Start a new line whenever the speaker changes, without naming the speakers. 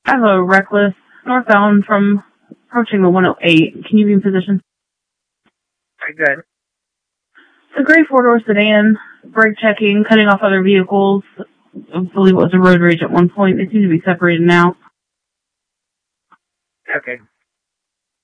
I have a reckless northbound from approaching the 108. Can you be in position?
Very good.
It's a gray four-door sedan, brake checking, cutting off other vehicles. I believe it was a road rage at one point. They seem to be separated now.
Okay.